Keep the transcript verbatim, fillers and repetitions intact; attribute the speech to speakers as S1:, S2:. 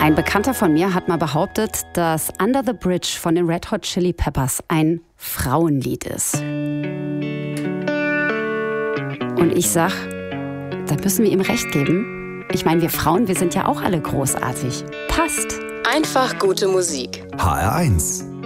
S1: Ein Bekannter von mir hat mal behauptet, dass Under the Bridge von den Red Hot Chili Peppers ein Frauenlied ist. Und ich sag, da müssen wir ihm recht geben. Ich meine, wir Frauen, wir sind ja auch alle großartig. Passt.
S2: Einfach gute Musik.
S3: H R eins.